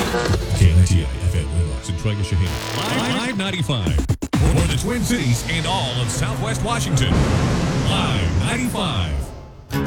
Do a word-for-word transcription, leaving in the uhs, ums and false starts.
K N I T I F M Winlox and Trigger Shaheen. Live ninety-five. For the Twin Cities and all of Southwest Washington. Live ninety-five.